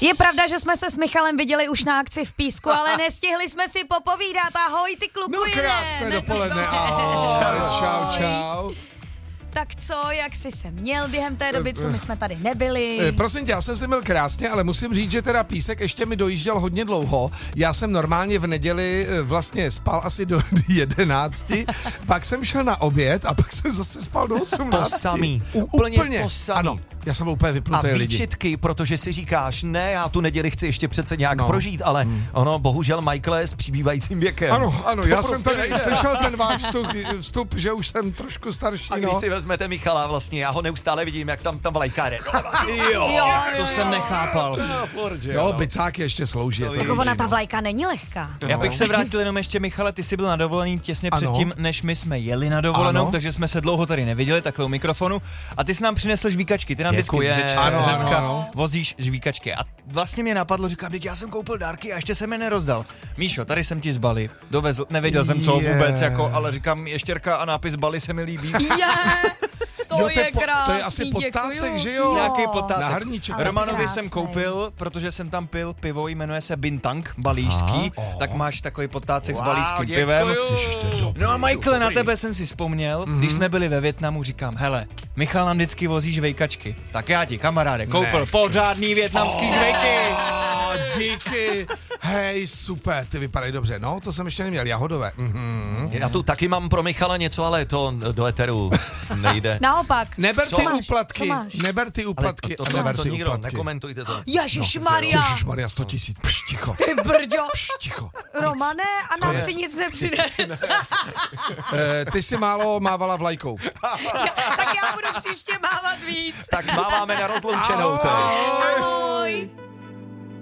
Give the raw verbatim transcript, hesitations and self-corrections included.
Je pravda, že jsme se s Michalem viděli už na akci v Písku, ale nestihli jsme si popovídat. Ahoj, ty kluku. No krásné dopoledne, ahoj, čau, čau. Tak co, jak jsi se měl během té doby, co my jsme tady nebyli? E, prosím tě, já jsem se měl krásně, ale musím říct, že teda Písek ještě mi dojížděl hodně dlouho. Já jsem normálně v neděli vlastně spal asi do jedenácti, pak jsem šel na oběd a pak jsem zase spal do osmnácti. To samý, úplně, úplně to samý. Ano, já jsem byl úplně vypnutý lidi. A výčitky, protože si říkáš, ne, já tu neděli chci ještě přece nějak no. prožít, ale hmm. ono, bohužel, Michael je s přibývajícím věkem. Ano, ano, to já prostě jsem tady slyšel ten váš vstup, vstup, že už jsem trošku starší. A když no. si vezmete Michala vlastně, já ho neustále vidím, jak tam, tam vlajka jde. Jo, jo, jo, to jsem nechápal. No, jo, bicáky ještě slouží. Jako ona ta vlajka není lehká. No. Já bych se vrátil jenom ještě, Michale, ty jsi byl na dovolený těsně ano. předtím, než my jsme jeli na dovolenou, ano. takže jsme se dlouho tady neviděli, takhle u mikrofonu. A ty jsi nám přinesl žvíkačky, ty nám vždycky z Řečka, ano, Řecka ano, ano. vozíš žvíkačky. A vlastně mě napadlo, říkám, teď já jsem koupil dárky a ještě jsem je nerozdal. Míšo, tady jsem ti z Bali dovezl, nevěděl jsem co yeah. vůbec, jako, ale říkám, ještěrka a nápis Bali se mi líbí. Yeah. To, jo, je po, krásný, to je asi podtácek, že jo? Nějaký podtácek. Na hrníček. Romanovi jsem koupil, protože jsem tam pil pivo, jmenuje se Bintang, balíský, oh. tak máš takový podtácek wow, s balíským děkuju. pivem. Ježiš, to je dobrý, no a Michael, na tebe jsem si vzpomněl, mm-hmm. když jsme byli ve Vietnamu, říkám, hele, Michal nám vždycky vozí žvejkačky, tak já ti, kamaráde, koupil ne. pořádný vietnamský oh. žvejky. Díky. Hej, super, ty vypadají dobře. No, to jsem ještě neměl, jahodové. Mm-hmm. Já tu taky mám pro Michala něco, ale to do eteru nejde. Naopak. Neber ty úplatky. Neber ty úplatky. To, to, to, to nikdo, nekomentujte to. Ježišmarja. No, Ježišmarja, sto tisíc. Pš, ticho. Ty brďo. Pš, ticho. Romane, a nám si nic nepřines. e, ty jsi málo mávala vlajkou. Tak já budu příště mávat víc. Tak máváme na rozloučenou. Ahoj. Ahoj.